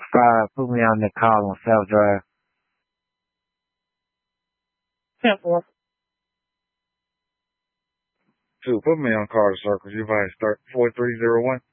Put me on the call on self-drive. 10-4. 2, put me on call to circle. You advise 4301.